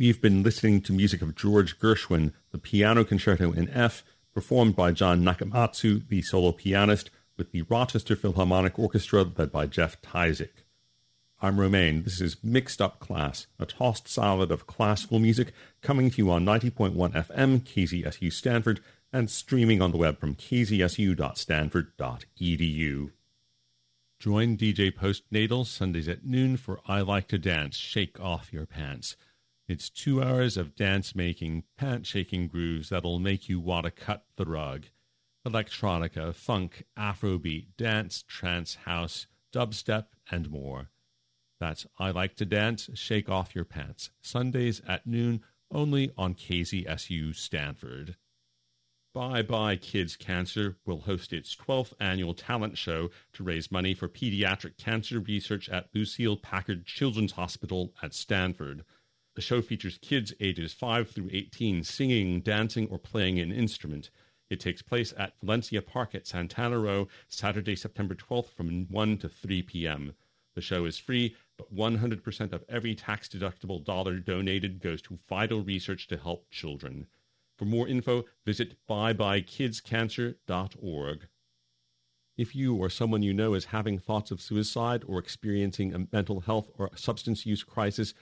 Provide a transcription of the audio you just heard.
We've been listening to music of George Gershwin, the Piano Concerto in F, performed by John Nakamatsu, the solo pianist, with the Rochester Philharmonic Orchestra led by Jeff Tyzik. I'm Romain. This is Mixed Up Class, a tossed salad of classical music coming to you on 90.1 FM, KZSU Stanford, and streaming on the web from kzsu.stanford.edu. Join DJ Postnatal Sundays at noon for I Like to Dance, Shake Off Your Pants. It's 2 hours of dance-making, pant-shaking grooves that'll make you want to cut the rug. Electronica, funk, Afrobeat, dance, trance, house, dubstep, and more. That's I Like to Dance, Shake Off Your Pants. Sundays at noon, only on KZSU Stanford. Bye Bye Kids Cancer will host its 12th annual talent show to raise money for pediatric cancer research at Lucile Packard Children's Hospital at Stanford. The show features kids ages 5 through 18 singing, dancing, or playing an instrument. It takes place at Valencia Park at Santana Row, Saturday, September 12th from 1 to 3 p.m. The show is free, but 100% of every tax-deductible dollar donated goes to vital research to help children. For more info, visit byebykidscancer.org. If you or someone you know is having thoughts of suicide or experiencing a mental health or substance use crisis,